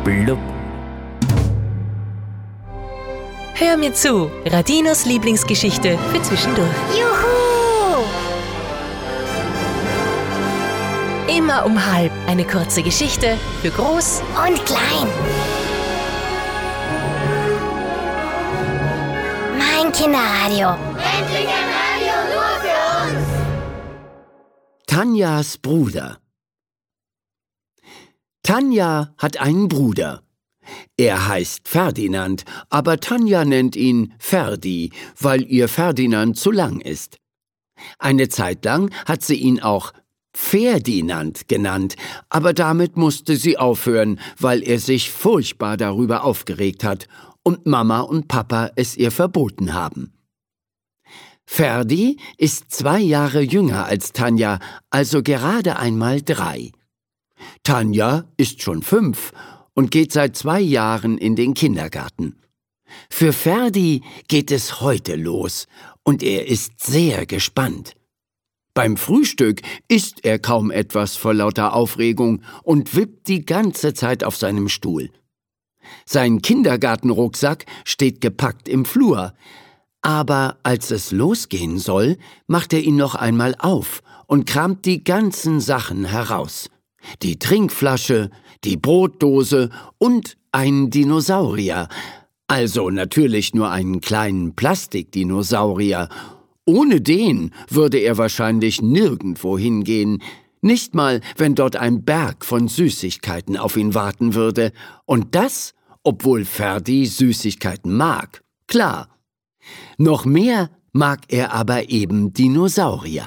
blub. Hör mir zu, Radinos Lieblingsgeschichte für zwischendurch. Juhu! Immer um 12:30 eine kurze Geschichte für Groß Und klein. Mein Kinderradio. Endlich ein Radio nur für uns. Tanjas Bruder. Tanja hat einen Bruder. Er heißt Ferdinand, aber Tanja nennt ihn Ferdi, weil ihr Ferdinand zu lang ist. Eine Zeit lang hat sie ihn auch Ferdinand genannt, aber damit musste sie aufhören, weil er sich furchtbar darüber aufgeregt hat und Mama und Papa es ihr verboten haben. Ferdi ist 2 Jahre jünger als Tanja, also gerade einmal 3. Tanja ist schon 5 und geht seit 2 Jahren in den Kindergarten. Für Ferdi geht es heute los und er ist sehr gespannt. Beim Frühstück isst er kaum etwas vor lauter Aufregung und wippt die ganze Zeit auf seinem Stuhl. Sein Kindergartenrucksack steht gepackt im Flur, aber als es losgehen soll, macht er ihn noch einmal auf und kramt die ganzen Sachen heraus. Die Trinkflasche, die Brotdose und einen Dinosaurier. Also natürlich nur einen kleinen Plastikdinosaurier. Ohne den würde er wahrscheinlich nirgendwo hingehen. Nicht mal, wenn dort ein Berg von Süßigkeiten auf ihn warten würde. Und das, obwohl Ferdi Süßigkeiten mag. Klar. Noch mehr mag er aber eben Dinosaurier.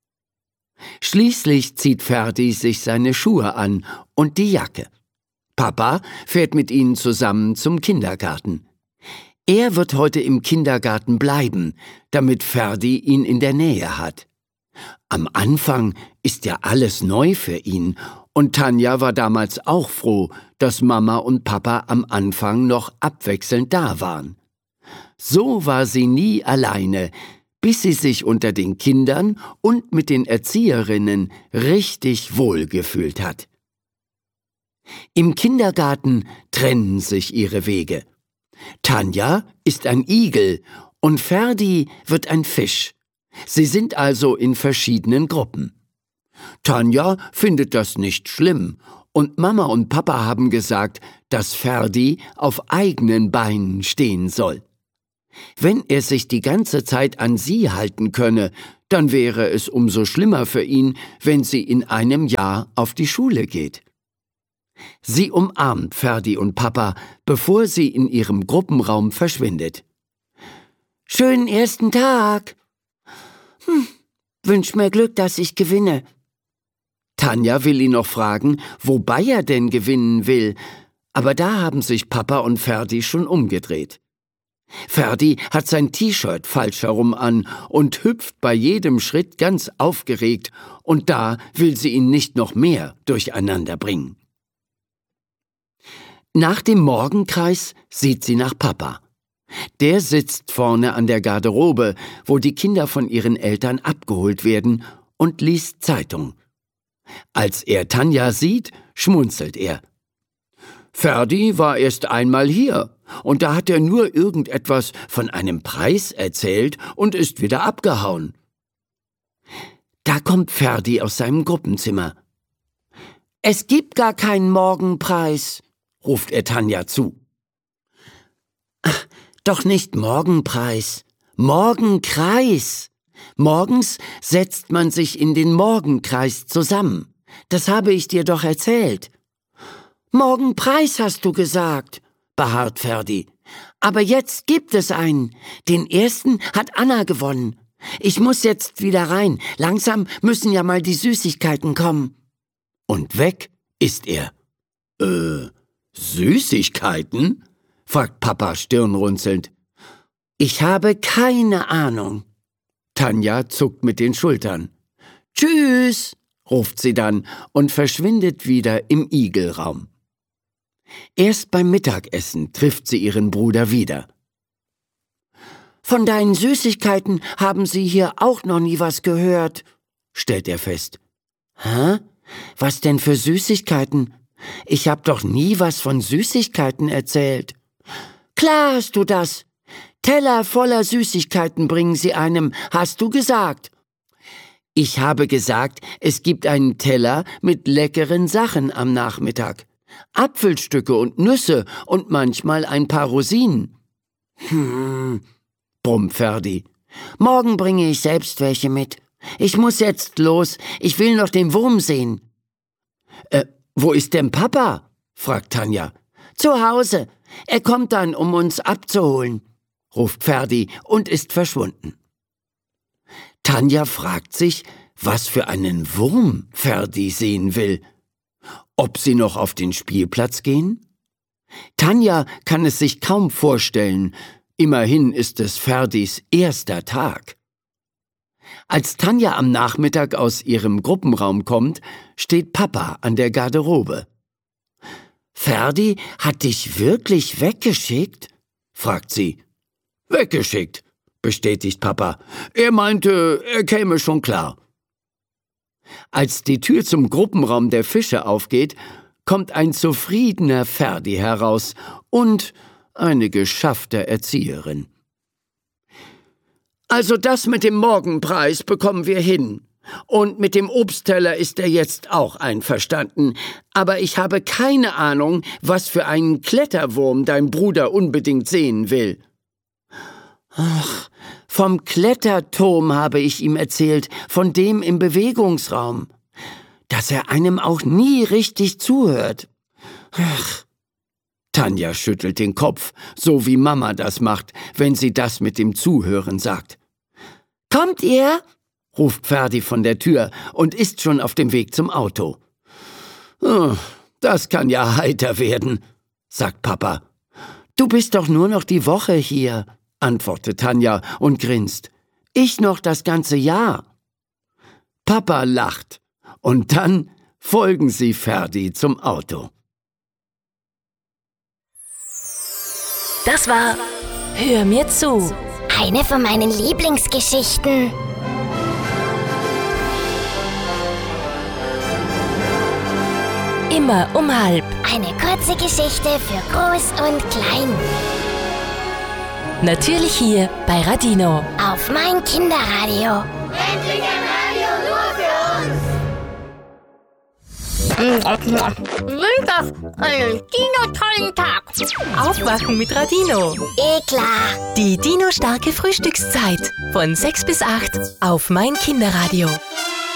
Schließlich zieht Ferdi sich seine Schuhe an und die Jacke. Papa fährt mit ihnen zusammen zum Kindergarten. Er wird heute im Kindergarten bleiben, damit Ferdi ihn in der Nähe hat. Am Anfang ist ja alles neu für ihn und Tanja war damals auch froh, dass Mama und Papa am Anfang noch abwechselnd da waren. So war sie nie alleine, bis sie sich unter den Kindern und mit den Erzieherinnen richtig wohlgefühlt hat. Im Kindergarten trennen sich ihre Wege. Tanja ist ein Igel und Ferdi wird ein Fisch. Sie sind also in verschiedenen Gruppen. Tanja findet das nicht schlimm und Mama und Papa haben gesagt, dass Ferdi auf eigenen Beinen stehen soll. Wenn er sich die ganze Zeit an sie halten könne, dann wäre es umso schlimmer für ihn, wenn sie in einem Jahr auf die Schule geht. Sie umarmt Ferdi und Papa, bevor sie in ihrem Gruppenraum verschwindet. »Schönen ersten Tag!« »Wünsch mir Glück, dass ich gewinne.« Tanja will ihn noch fragen, wobei er denn gewinnen will, aber da haben sich Papa und Ferdi schon umgedreht. Ferdi hat sein T-Shirt falsch herum an und hüpft bei jedem Schritt ganz aufgeregt, und da will sie ihn nicht noch mehr durcheinander bringen. Nach dem Morgenkreis sieht sie nach Papa. Der sitzt vorne an der Garderobe, wo die Kinder von ihren Eltern abgeholt werden, und liest Zeitung. Als er Tanja sieht, schmunzelt er. Ferdi war erst einmal hier, und da hat er nur irgendetwas von einem Preis erzählt und ist wieder abgehauen. Da kommt Ferdi aus seinem Gruppenzimmer. »Es gibt gar keinen Morgenpreis«, ruft er Tanja zu. »Ach, doch nicht Morgenpreis, Morgenkreis. Morgens setzt man sich in den Morgenkreis zusammen. Das habe ich dir doch erzählt.« »Morgenpreis hast du gesagt«, beharrt Ferdi. »Aber jetzt gibt es einen. Den ersten hat Anna gewonnen. Ich muss jetzt wieder rein. Langsam müssen ja mal die Süßigkeiten kommen.« Und weg ist er. Süßigkeiten?« fragt Papa stirnrunzelnd. »Ich habe keine Ahnung.« Tanja zuckt mit den Schultern. »Tschüss«, ruft sie dann und verschwindet wieder im Igelraum. Erst beim Mittagessen trifft sie ihren Bruder wieder. »Von deinen Süßigkeiten haben Sie hier auch noch nie was gehört«, stellt er fest. »Hä? Was denn für Süßigkeiten? Ich hab doch nie was von Süßigkeiten erzählt. Klar hast du das. Teller voller Süßigkeiten bringen sie einem, hast du gesagt. Ich habe gesagt, es gibt einen Teller mit leckeren Sachen am Nachmittag. Apfelstücke und Nüsse und manchmal ein paar Rosinen. Brummt Ferdi. Morgen bringe ich selbst welche mit. Ich muss jetzt los. Ich will noch den Wurm sehen. Wo ist denn Papa? Fragt Tanja. Zu Hause. Er kommt dann, um uns abzuholen, ruft Ferdi und ist verschwunden. Tanja fragt sich, was für einen Wurm Ferdi sehen will. Ob sie noch auf den Spielplatz gehen? Tanja kann es sich kaum vorstellen. Immerhin ist es Ferdis erster Tag. Als Tanja am Nachmittag aus ihrem Gruppenraum kommt, steht Papa an der Garderobe. Ferdi hat dich wirklich weggeschickt? Fragt sie. Weggeschickt, bestätigt Papa. Er meinte, er käme schon klar. Als die Tür zum Gruppenraum der Fische aufgeht, kommt ein zufriedener Ferdi heraus und eine geschaffte Erzieherin. Also das mit dem Morgenpreis bekommen wir hin. Und mit dem Obstteller ist er jetzt auch einverstanden. Aber ich habe keine Ahnung, was für einen Kletterwurm dein Bruder unbedingt sehen will. Ach, vom Kletterturm habe ich ihm erzählt, von dem im Bewegungsraum. Dass er einem auch nie richtig zuhört. Ach. Tanja schüttelt den Kopf, so wie Mama das macht, wenn sie das mit dem Zuhören sagt. »Kommt ihr?« ruft Ferdi von der Tür und ist schon auf dem Weg zum Auto. Oh, das kann ja heiter werden, sagt Papa. »Du bist doch nur noch die Woche hier«, antwortet Tanja und grinst. »Ich noch das ganze Jahr.« Papa lacht und dann folgen sie Ferdi zum Auto. Das war Hör mir zu. Eine von meinen Lieblingsgeschichten. Immer um 12:30. Eine kurze Geschichte für Groß und Klein. Natürlich hier bei Radino. Auf mein Kinderradio. Endlich ein Radio nur für uns. Sind das einen Dino-tollen Tag? Aufwachen mit Radino. Klar. Die Dino-starke Frühstückszeit von 6 bis 8 auf mein Kinderradio.